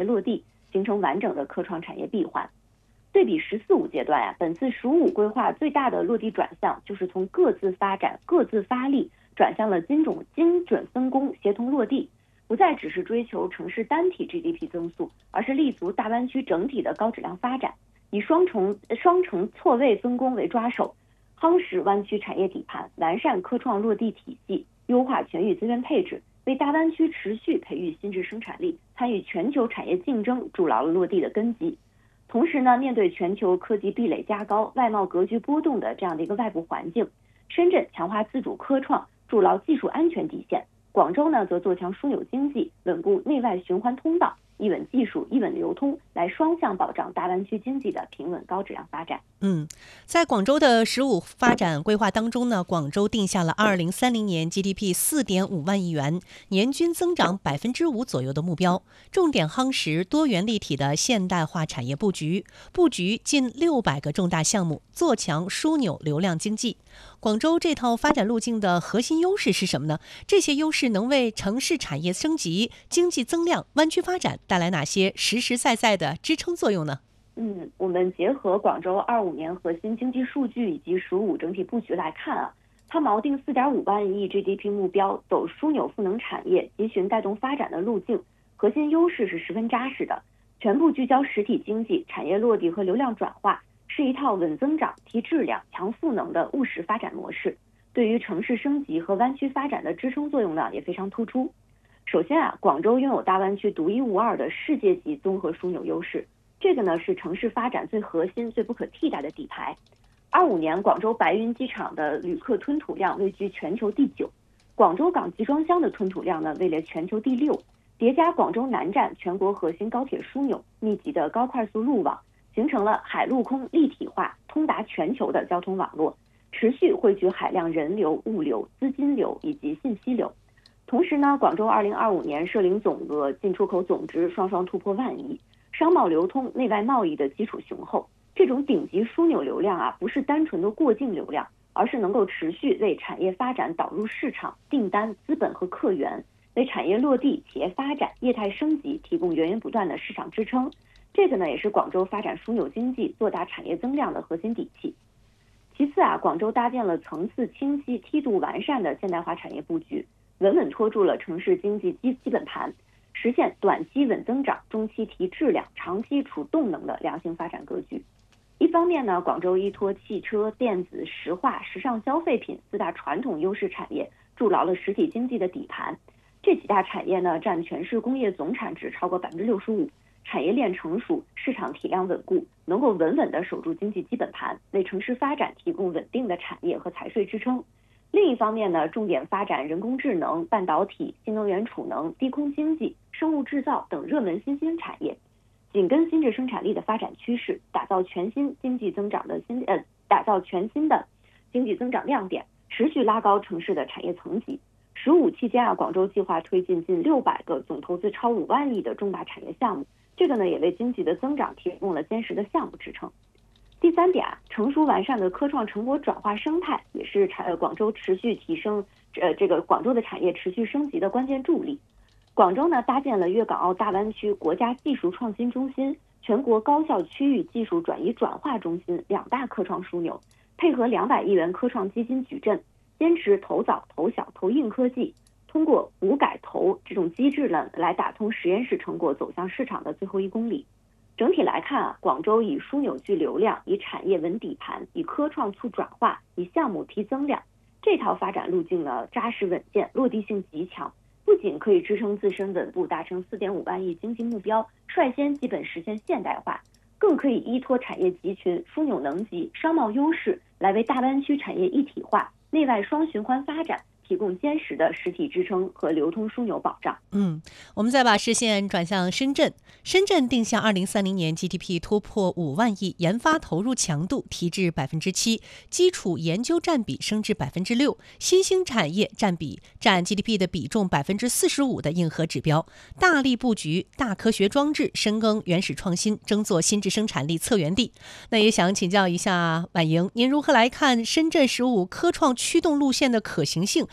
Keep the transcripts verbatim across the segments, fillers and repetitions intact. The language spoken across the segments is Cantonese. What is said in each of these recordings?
业落地，形成完整的科创产业闭环。对比“十四五”阶段啊，本次“十五五”规划最大的落地转向，就是从各自发展、各自发力，转向了精准精准分工、协同落地，不再只是追求城市单体 G D P 增速，而是立足大湾区整体的高质量发展，以双重双城错位分工为抓手，夯实湾区产业底盘，完善科创落地体系，优化全域资源配置，为大湾区持续培育新质生产力、参与全球产业竞争筑牢了落地的根基。同时呢，面对全球科技壁垒加高、外贸格局波动的这样的一个外部环境，深圳强化自主科创，筑牢技术安全底线；广州呢，则做强枢纽经济，稳固内外循环通道，一稳技术、一稳流通，来双向保障大湾区经济的平稳高质量发展。 嗯，在广州的“十五”发展规划当中呢，广州定下了二零三零年 G D P 四点五万亿元，年均增长百分之五左右的目标，重点夯实多元立体的现代化产业布局，布局近六百个重大项目，做强枢纽流量经济。广州这套发展路径的核心优势是什么呢？这些优势能为城市产业升级、经济增量、湾区发展带来哪些实实在在的支撑作用呢？ 嗯，我们结合广州二五年核心经济数据以及“十五”整体布局来看啊，它锚定四点五万亿 G D P 目标，走枢纽赋能产业、集群带动发展的路径，核心优势是十分扎实的，全部聚焦实体经济、产业落地和流量转化，是一套稳增长、提质量、强赋能的务实发展模式，对于城市升级和湾区发展的支撑作用呢也非常突出。首先啊，广州拥有大湾区独一无二的世界级综合枢纽优势。这个呢是城市发展最核心、最不可替代的底牌。二五年，广州白云机场的旅客吞吐量位居全球第九，广州港集装箱的吞吐量呢位列全球第六。叠加广州南站全国核心高铁枢纽、密集的高快速路网，形成了海陆空立体化、通达全球的交通网络，持续汇聚海量人流、物流、资金流以及信息流。同时呢，广州二零二五年涉零总额、进出口总值双双突破万亿。商贸流通、内外贸易的基础雄厚，这种顶级枢纽流量啊，不是单纯的过境流量，而是能够持续为产业发展导入市场、订单、资本和客源，为产业落地、企业发展、业态升级提供源源不断的市场支撑。这个呢，也是广州发展枢纽经济、做大产业增量的核心底气。其次啊，广州搭建了层次清晰、梯度完善的现代化产业布局，稳稳拖住了城市经济基基本盘。实现短期稳增长、中期提质量、长期储动能的良性发展格局。一方面呢，广州依托汽车、电子、石化、时尚消费品四大传统优势产业，筑牢了实体经济的底盘。这几大产业呢，占全市工业总产值超过百分之六十五，产业链成熟，市场体量稳固，能够稳稳地守住经济基本盘，为城市发展提供稳定的产业和财税支撑。另一方面呢，重点发展人工智能、半导体、新能源储能、低空经济、生物制造等热门新兴产业，紧跟新质生产力的发展趋势，打造全新经济增长的新呃，打造全新的经济增长亮点，持续拉高城市的产业层级。十五期间啊，广州计划推进近六百个总投资超五万亿的重大产业项目，这个呢也为经济的增长提供了坚实的项目支撑。第三点啊，成熟完善的科创成果转化生态也是产呃广州持续提升呃这个广州的产业持续升级的关键助力。广州呢搭建了粤港澳大湾区国家技术创新中心、全国高校区域技术转移转化中心两大科创枢纽，配合两百亿元科创基金矩阵，坚持投早、投小、投硬科技，通过补改投这种机制呢，来打通实验室成果走向市场的最后一公里。整体来看啊，广州以枢纽聚流量，以产业稳底盘，以科创促转化，以项目提增量，这套发展路径呢扎实稳健，落地性极强，不仅可以支撑自身稳步达成四点五万亿经济目标，率先基本实现现代化，更可以依托产业集群、枢纽能级、商贸优势，来为大湾区产业一体化、内外双循环发展提供坚实的实体支撑和流通枢纽保障。 嗯，我们再把视线转向深圳。深圳定向二零三零年 G D P 突破五万亿，研发投入强度提至百分之七，基础研究占比升至百分之六，新兴产业占比占 G D P 的比重百分之四十五的硬核指标，大力布局大科学装置，深耕原始创新，争做新质生产力策源地。那也想请教一下婉莹，您如何来看深圳十五科创驱动路线的可行性？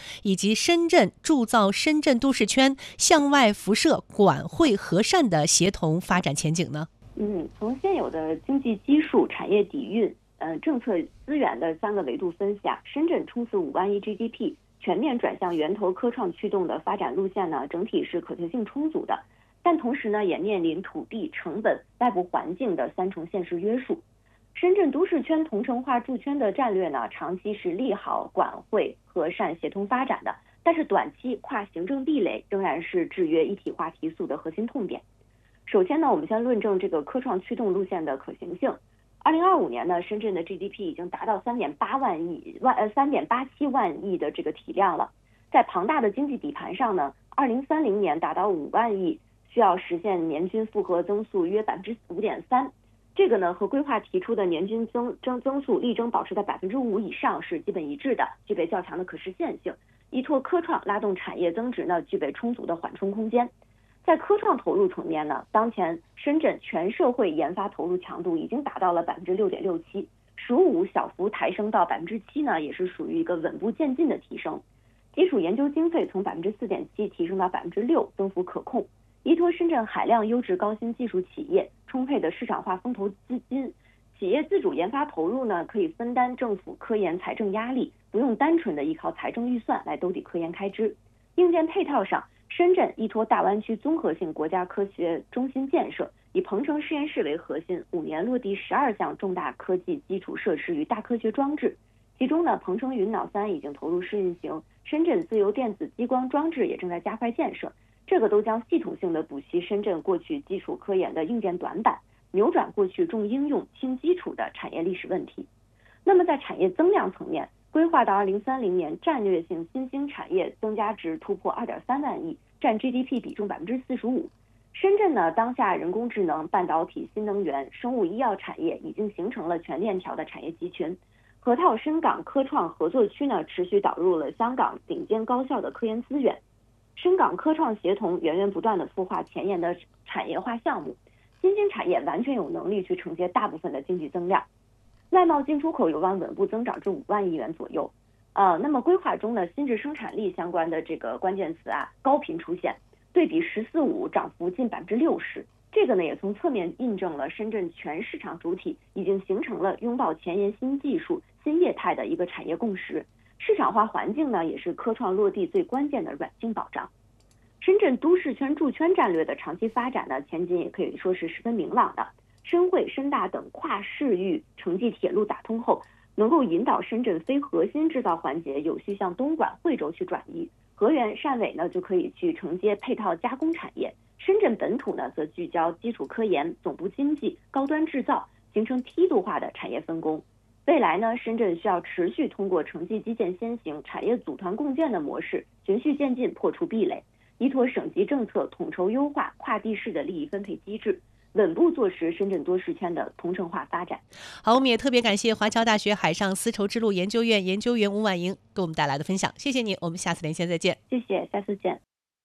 以及深圳铸造深圳都市圈向外辐射管汇和善的协同发展前景呢？ 嗯，从现有的经济基数、产业底蕴、嗯、呃、政策资源的三个维度分析啊，深圳冲刺五万亿 G D P， 全面转向源头科创驱动的发展路线呢，整体是可行性充足的。但同时呢，也面临土地、成本、外部环境的三重现实约束。深圳都市圈同城化筑圈的战略呢，长期是利好管汇和善协同发展的，但是短期跨行政壁垒仍然是制约一体化提速的核心痛点。首先呢，我们先论证这个科创驱动路线的可行性。二零二五年呢，深圳的 G D P 已经达到三点八万亿万呃三点八七万亿的这个体量了。在庞大的经济底盘上呢，二零三零年达到五万亿，需要实现年均复合增速约百分之五点三。这个呢和规划提出的年均增增增速力争保持在百分之五以上是基本一致的，具备较强的可实现性。依托科创拉动产业增值呢，具备充足的缓冲空间。在科创投入层面呢，当前深圳全社会研发投入强度已经达到了百分之六点六七，十五小幅抬升到百分之七呢，也是属于一个稳步渐进的提升。基础研究经费从百分之四点七提升到百分之六，增幅可控。依托深圳海量优质高新技术企业、充沛的市场化风投资金，企业自主研发投入呢，可以分担政府科研财政压力，不用单纯的依靠财政预算来兜底科研开支。硬件配套上，深圳依托大湾区综合性国家科学中心建设，以鹏城实验室为核心，五年落地十二项重大科技基础设施与大科学装置。其中呢，鹏城云脑三已经投入试运行，深圳自由电子激光装置也正在加快建设。这个都将系统性的补齐深圳过去基础科研的硬件短板，扭转过去重应用轻基础的产业历史问题。那么在产业增量层面，规划到二零三零年，战略性新兴产业增加值突破二点三万亿，占 G D P 比重百分之四十五。深圳呢，当下人工智能、半导体、新能源、生物医药产业已经形成了全链条的产业集群。河套深港科创合作区呢，持续导入了香港顶尖高校的科研资源。深港科创协同源源不断的孵化前沿的产业化项目，新兴产业完全有能力去承接大部分的经济增量。外贸进出口有望稳步增长至五万亿元左右。呃，那么规划中呢，新质生产力相关的这个关键词啊，高频出现，对比“十四五”涨幅近百分之六十。这个呢，也从侧面印证了深圳全市场主体已经形成了拥抱前沿新技术、新业态的一个产业共识。市场化环境呢，也是科创落地最关键的软性保障。深圳都市圈筑圈战略的长期发展呢，前景也可以说是十分明朗的。深汇、深大等跨市域城际铁路打通后，能够引导深圳非核心制造环节有序向东莞、惠州去转移。河源、汕尾呢，就可以去承接配套加工产业。深圳本土呢，则聚焦基础科研、总部经济、高端制造，形成梯度化的产业分工。未来呢，深圳需要持续通过城际基建先行、产业组团共建的模式，循序渐进破除壁垒，依托省级政策统筹优化跨地市的利益分配机制，稳步坐实深圳多市圈的同城化发展。 好，我们也特别感谢华侨大学海上丝绸之路研究院研究员吴婉莹给我们带来的分享，谢谢你，我们下次连线再见。 谢謝，下次見。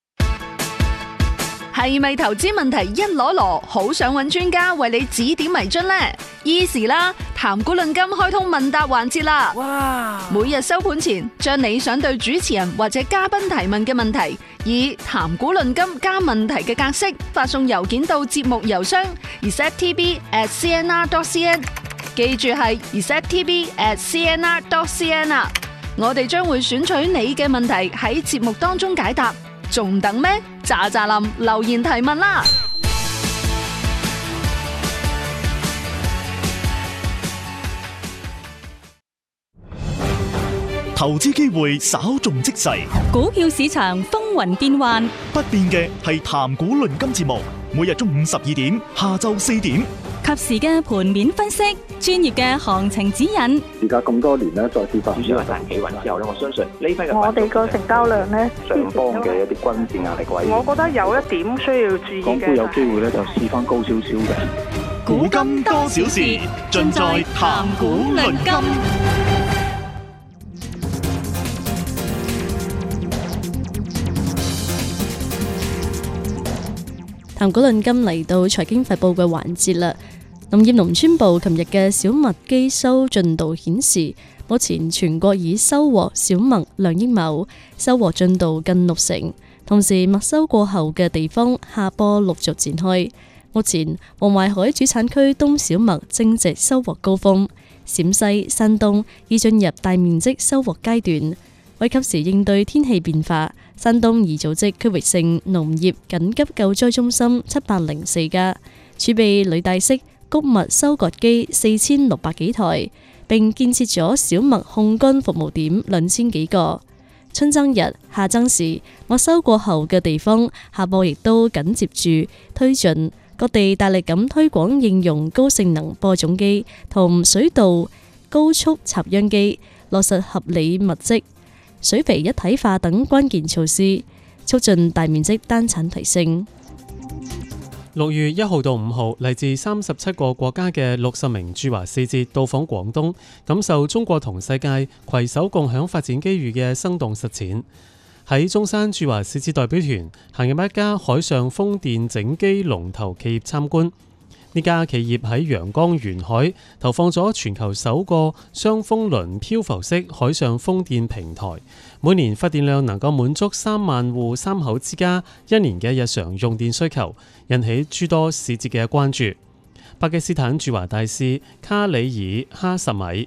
係咪投資問題一籮籮，好想揾專家為你指點迷津呢？ Easy 啦，談股論金開通問答環節啦！哇！每日收盤前，將你想對主持人或者嘉賓提問嘅問題，以談股論金加問題嘅格式發送郵件到節目郵箱 r e c e p t b at c n r dot c n， 記住係 r e c e p t b at c n r dot c n 啊！我哋將會選取你嘅問題喺節目當中解答。仲等咩？喳喳林留言提問啦！ 投資機會稍縱即逝， 股票市場風雲變幻， 不變嘅係談股論金節目，每日中午十二點、下晝四點， 及時嘅盤面分析，專業嘅行情指引。 而家咁多年咧，再次發主要係大企穩之後咧，我相信呢批嘅我哋個成交量咧， 上方嘅一啲均線壓力位， 我覺得有一點需要注意嘅。 港股有機會咧就試翻高少少嘅。 股金多少時，盡在談股論金。 談股論金嚟到財經快報嘅環節啦。林業農村部琴日嘅小麥機收進度顯示， 目前全國已收穫小麥兩億畝，收穫進度近六成。同時，麥收過後嘅地方下播陸續展開。目前，黃淮海主產區冬小麥正值收穫高峰，陝西、山東已進入大面積收穫階段。為及時應對天氣變化，山東已組織區域性農業緊急救災中心七百零四家，儲備履帶式穀物收割機四千六百幾台，並建設咗小麥烘乾服務點兩千幾個。春爭日、夏爭時，麥收過後嘅地方下播亦都緊接住推進，各地大力咁推廣應用高性能播種機同水稻高速插秧機，落實合理物質、水肥一體化等關鍵措施，促進大面積單產提升。 六月一號到五號，嚟自三十七個國家嘅六十名駐華使節到訪廣東，感受中國同世界攜手共享發展機遇嘅生動實踐。喺中山駐華使節代表團行入一家海上風電整機龍頭企業參觀。呢家企業喺陽江沿海投放咗全球首個雙風輪漂浮式海上風電平台，每年發電量能夠滿足三萬戶三口之家一年嘅日常用電需求，引起諸多使節嘅關注。巴基斯坦駐華大使卡里爾哈什米。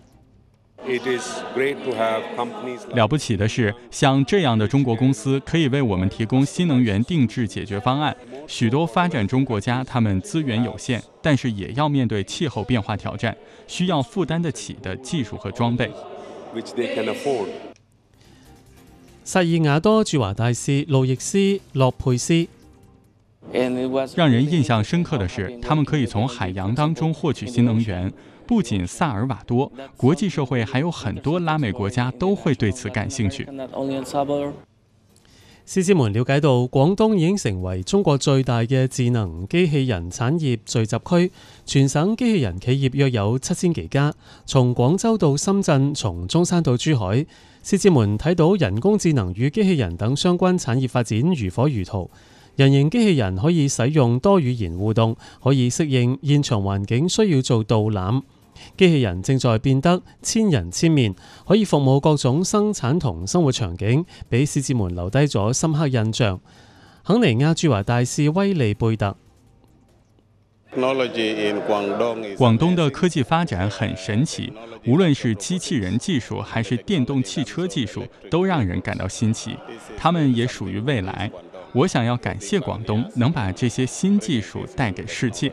了不起的是，像這樣的中國公司可以為我們提供新能源定制解決方案。許多發展中國家，他們資源有限，但是也要面對氣候變化挑戰，需要負擔得起的技術和裝備。 薩爾瓦多駐華大使路易斯洛佩斯。 讓人印象深刻的是，他們可以從海洋當中獲取新能源。不僅薩爾瓦多，國際社會還有很多拉美國家都會對此感興趣。 使節們了解到，廣東已經成為中國最大嘅智能機器人產業聚集區，全省機器人企業約有七千幾家。從廣州到深圳，從中山到珠海，使節們睇到人工智能與機器人等相關產業發展如火如荼。人形機器人可以使用多語言互動，可以適應現場環境，需要做導覽。機器人正在變得千人千面，可以服務各種生產同生活場景，俾使節們留低咗深刻印象。肯尼亞駐華大使威利貝特。 廣東的科技發展很神奇，無論是機器人技術還是電動汽車技術，都讓人感到新奇。他們也屬於未來。我想要感謝廣東能把這些新技術帶給世界。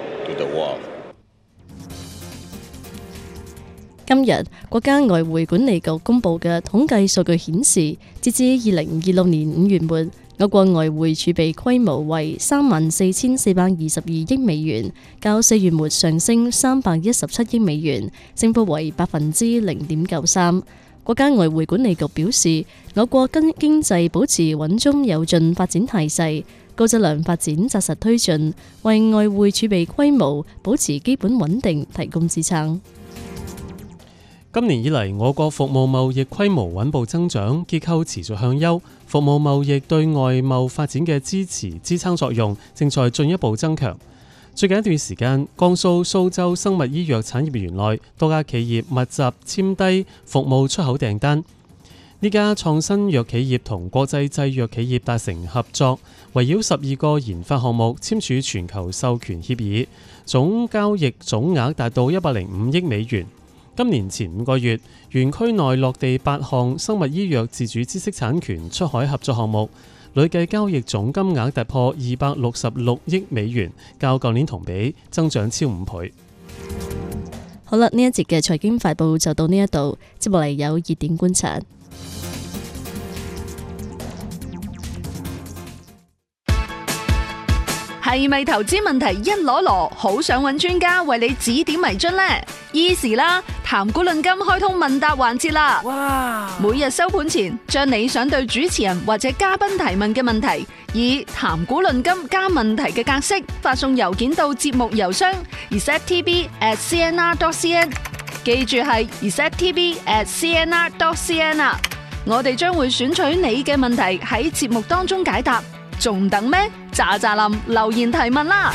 今日國家外匯管理局公布嘅統計數據顯示，截至二零二六年五月末，我國外匯儲備規模為三萬四千四百二十二億美元，較四月末上升三百一十七億美元，升幅為百分之零點九三。國家外匯管理局表示，我國經經濟保持穩中有進發展態勢，高質量發展紮實推進，為外匯儲備規模保持基本穩定提供支撐。 今年以嚟，我國服務貿易規模穩步增長，結構持續向優，服務貿易對外貿發展嘅支持支撐作用正在進一步增強。最近一段時間，江蘇蘇州生物醫藥產業園內多家企業密集簽低服務出口訂單。呢家創新藥企業同國際製藥企業達成合作，圍繞十二個研發項目簽署全球授權協議，總交易總額達到一百零五億美元。今年前五個月，園區內落地八項生物醫藥自主知識產權出海合作項目，累計交易總金額突破二百六十六億美元，較舊年同比增長超五倍。 好啦，呢一節嘅財經快報就到呢一度，接落嚟有熱點觀察。 係咪投資問題一籮籮，好想揾專家為你指點迷津呢？ Easy 啦，談股論金開通問答環節啦！哇！每日收盤前，將你想對主持人或者嘉賓提問嘅問題，以談股論金加問題嘅格式發送郵件到節目郵箱 r s e t t b at c n r dot c n， 記住係 r s e t t b at c n r dot c n 啊！我哋將會選取你嘅問題喺節目當中解答。仲等咩？喳喳林留言提問啦！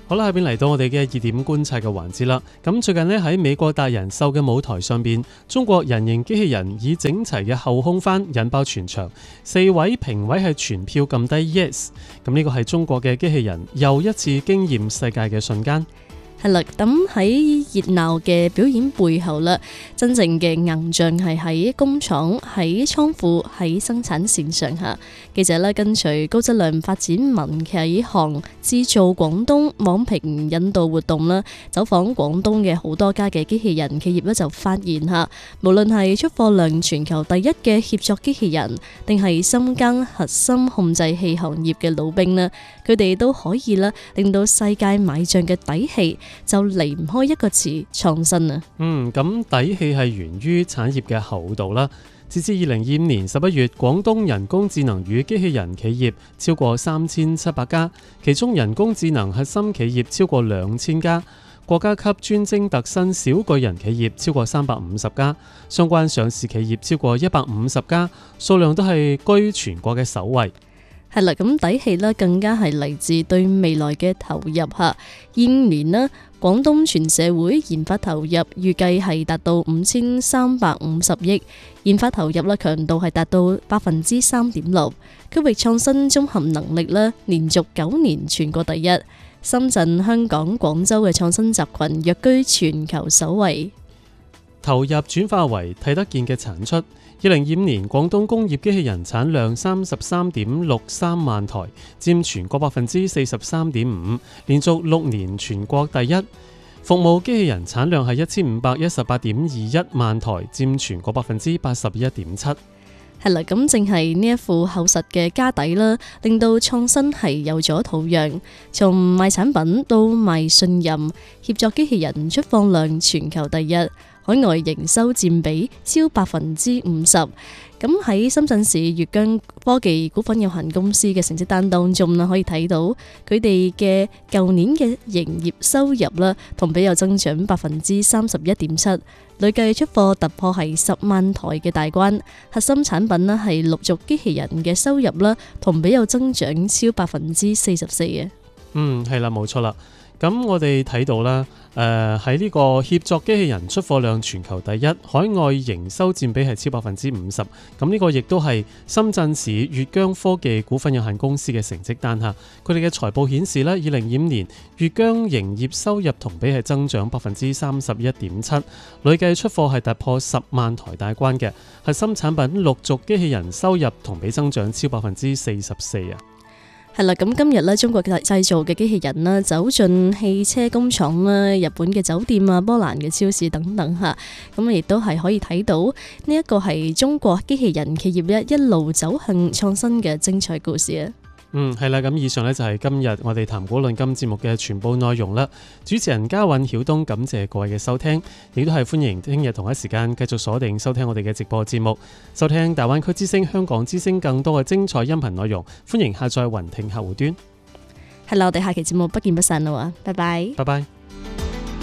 好啦，下邊嚟到我哋嘅熱點觀察嘅環節啦。咁最近呢，喺美國達人秀嘅舞台上邊，中國人形機器人以整齊嘅後空翻引爆全場，四位評委係全票撳低 yes。咁呢個係中國嘅機器人又一次驚豔世界嘅瞬間。 係啦，咁喺熱鬧嘅表演背後啦，真正嘅硬仗係喺工廠、喺倉庫、喺生產線上下。記者咧跟隨高質量發展民企行製造廣東網評引導活動啦，走訪廣東嘅好多家嘅機器人企業咧，就發現下，無論係出貨量全球第一嘅協作機器人，定係深耕核心控制器行業嘅老兵啦，佢哋都可以啦，令到世界買賬嘅底氣。就離唔開一個詞，創新啊！ 嗯，咁底氣係源於產業嘅厚度啦。截至二零二五年十一月，廣東人工智能與機器人企業超過三千七百家，其中人工智能核心企業超過兩千家，國家級專精特新小巨人企業超過三百五十家，相關上市企業超過一百五十家，數量都係居全國嘅首位。 係啦，咁底氣呢更加係嚟自對未來嘅投入嚇。現年呢，廣東全社會研發投入預計係達到五千三百五十億，研發投入呢強度係達到百分之三點六，區域創新綜合能力呢連續九年全國第一，深圳、香港、廣州嘅創新集群躍居全球首位。 投入轉化為睇得見嘅產出。二零二五年廣東工業機器人產量三十三點六三萬台，佔全國百分之四十三點五，連續六年全國第一。服務機器人產量係一千五百一十八點二一萬台，佔全國百分之八十一點七。 係啦，咁正係呢一副厚實嘅家底啦，令到創新係有咗土壤，從賣產品到賣信任，協作機器人出貨量全球第一。海外營收佔比超百分之五十，咁喺深圳市粵江科技股份有限公司嘅成績單當中啦，可以睇到佢哋嘅舊年嘅營業收入啦，同比有增長百分之三十一點七，累計出貨突破係十萬台嘅大關，核心產品啦係陸續機器人嘅收入啦，同比有增長超百分之四十四嘅。嗯， 係啦，冇錯啦。咁我哋睇到啦，誒喺呢個協作機器人出貨量全球第一，海外營收佔比係超百分之五十。咁呢個亦都係深圳市粵江科技股份有限公司嘅成績單下，佢哋嘅財報顯示咧，二零二五年粵江營業收入同比係增長百分之三十一點七，累計出貨係突破十萬台大關嘅，核心產品陸續機器人收入同比增長超百分之四十四啊！ 係啦，咁今日咧，中國製造嘅機器人啦，走進汽車工廠啦、日本嘅酒店啊、波蘭嘅超市等等吓，咁亦都係可以睇到呢一個係中國機器人企業一一路走向創新嘅精彩故事啊！ 嗯，係啦，咁以上呢就係今日我哋談古論今節目嘅全部內容啦。主持人嘉韻、曉東，感謝各位嘅收聽，亦都係歡迎聽日同一時間繼續鎖定收聽我哋嘅直播節目，收聽大灣區之聲、香港之聲更多嘅精彩音頻內容。歡迎下載雲聽客戶端。 係啦，我哋下期節目不見不散啦，拜拜。 拜拜。